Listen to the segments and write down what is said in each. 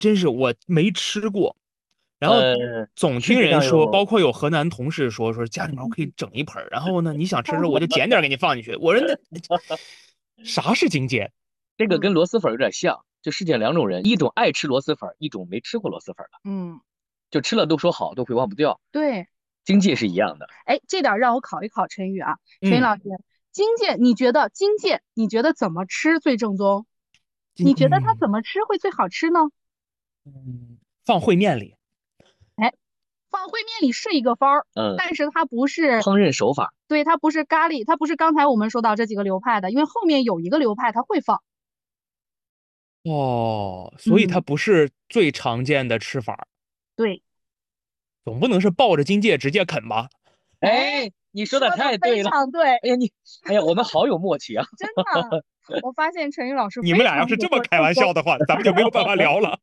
真是我没吃过。然后总世界听人说，包上有， 括有河南同事说家里面我可以整一盆儿，然后呢，你想吃的时候我就捡点儿给你放进去。我说那啥是精简？ 这个跟嗯螺蛳粉有点像，就世界两种人，一种爱吃螺蛳粉，一种没吃过螺蛳粉的， 嗯， 就吃了都说好，都会忘不掉。 对。 经济是一样的。 哎，这点让我考一考陈宇啊，陈宇嗯， 老师，你觉得怎么吃最正宗？你觉得它嗯怎么吃会最好吃呢？ 放烩面里。 哎，放烩面里是一个方儿， 嗯， 但是它不是， 烹饪手法。 对，它不是咖喱，它不是刚才我们说到这几个流派的，因为后面有一个流派它会放。 哦，所以它嗯， 不是最常见的吃法儿， 对， 总不能是抱着荆芥直接啃吧？ 哎， 哎，你说的说的非太对了。 常对， 哎呀，哎呀，我们好有默契啊。 真的，我发现陈宇老师你们俩要非常会是这么开做正宗。 玩笑的话，咱们就没有办法聊了。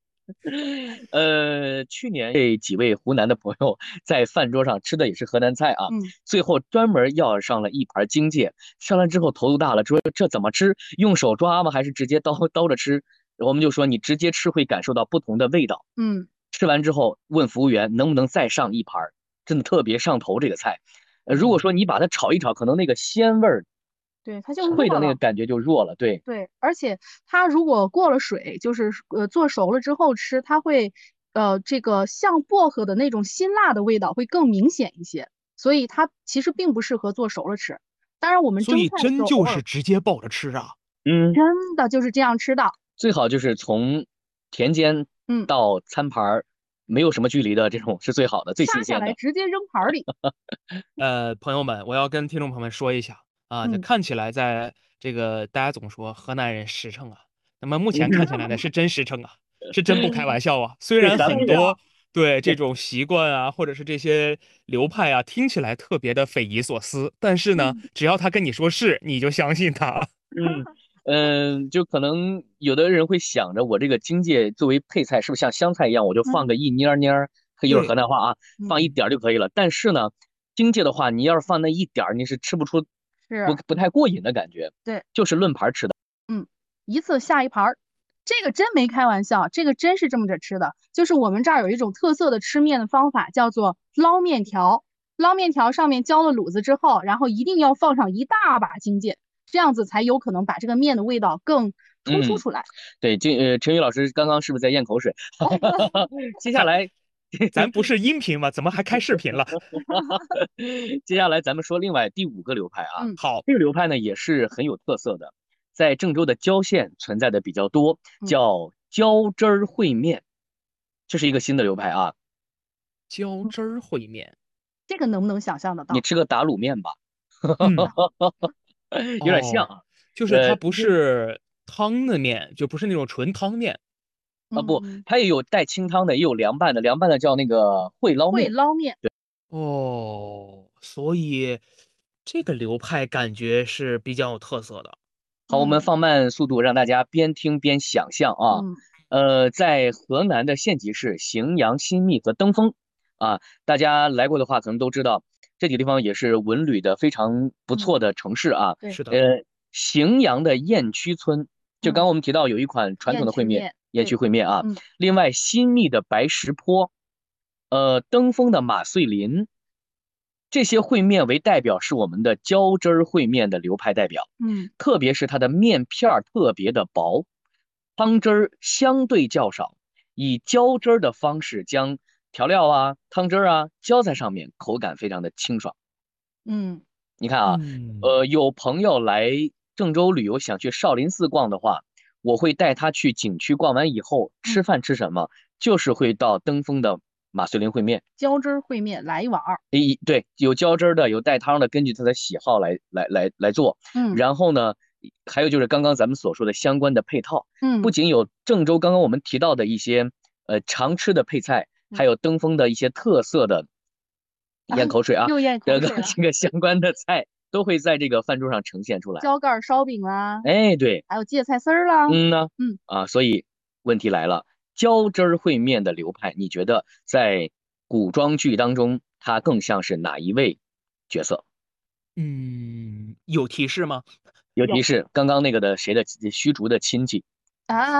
去年这几位湖南的朋友在饭桌上吃的也是河南菜啊， 嗯， 最后专门要上了一盘荆芥，上来之后头都大了，说这怎么吃？用手抓吗？还是直接刀着吃？我们就说你直接吃会感受到不同的味道。 嗯， 吃完之后问服务员能不能再上一盘，真的特别上头这个菜。如果嗯， 说你把它炒一炒，可能那个鲜味儿、 对，它就脆的弱了。 那个感觉就弱了。对。 对，而且它如果过了水，就是做熟了之后吃，它会这个像薄荷的那种辛辣的味道会更明显一些，所以它其实并不适合做熟了吃。当然，我们所以蒸菜的时真就是候偶尔直接抱着吃啊。 嗯， 真的就是这样吃的。 最好就是从田间嗯， 到餐盘儿没有什么距离的这种是最好的、最下下新鲜的。 来直接扔盘儿里。 朋友们，我要跟听众朋友们说一下啊，这嗯， 看起来在这个大家总说河南人实诚啊，那么目前看起嗯， 来呢是真实诚啊，是真不开玩笑啊。虽对， 然咱们这对的。 很多对这种习惯啊，或者是这些流派啊，听起来特别的匪夷所思，但是呢， 嗯只要他跟你说是，你就相信他。 嗯就可能有的人会想着，我这个荆芥作为配菜，是不是像香菜一样，我就放嗯个一捏儿捏儿，又是河对， 南话啊，放一嗯， 点儿就可以了。但是呢，荆芥的话，你要是放那一点儿，你是吃不出不是， 不太过瘾的感觉， 对。 就是论盘儿吃的。 嗯，一次下一盘儿，这个真没开玩笑，这个真是这么着吃的。就是我们这儿有一种特色的吃面的方法，叫做捞面条。捞面条上面浇了卤子之后，然后一定要放上一大把荆芥，这样子才有可能把这个面的味道更突出嗯， 出来。 对，陈宇老师刚刚是不是在咽口水？接下来咱不是音频吗？怎么还开视频了？ 接下来咱们说另外第五个流派啊， 嗯好， 这个流派呢也是很有特色的，在郑州的郊县存在的比较多， 嗯， 叫浇汁儿烩面，这是一个新的流派啊。 浇汁儿烩面。 这个能不能想象得到？ 你吃个打卤面吧， 嗯， 有点像哦， 啊。 就是它不其实是汤的面，就不是那种纯汤面。 不， 嗯， 它也有带清汤的，也有凉拌的，凉拌的叫那个烩捞会面。 捞面。 哦，所以这个流派感觉是比较有特色的。 好，我们嗯放慢速度，让大家边听边想象啊。 嗯在河南的县级市荥阳、新密和登封啊，大家来过的话，可能都知道这几个地方也是文旅的非常不错嗯， 的城市啊。 对， 是的， 荥阳的雁曲村，就刚刚嗯， 我们提到有一款传统的烩面， 雁曲面， 雁曲对， 烩面啊。 嗯另外，新密的白石坡，登封的马穗林，这些烩面为代表是我们的浇汁儿烩面的流派代表。 嗯特别是它的面片儿特别的薄，汤汁儿相对较少，以浇汁儿的方式将调料啊、汤汁儿啊浇在上面，口感非常的清爽。 嗯你看啊， 嗯， 有朋友来郑州旅游，想去少林寺逛的话，我会带他去景区逛完以后吃嗯。 饭吃什么，就是会到登封的马穗林烩面。 浇汁儿烩面来一碗儿。 对，有浇汁儿的，有带汤的，根据他的喜好来做。 嗯然后呢，还有就是刚刚咱们所说的相关的配套，不嗯仅有郑州刚刚我们提到的一些常吃的配菜，还嗯有登封的一些特色的啊， 咽口水啊， 又咽这个口水了。 这个相关的菜都会在这个饭桌上呈现出来。 浇盖儿烧饼啦， 哎，对， 还有芥菜丝儿啦。 嗯呢， 嗯， 所以问题来了，浇汁儿烩面的流派，你觉得在古装剧当中，它更像是哪一位角色？ 嗯，有提示吗？ 有提有示，刚刚那个的谁的虚竹的亲戚。 啊，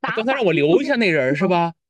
打刚才让我留一下那人是吧？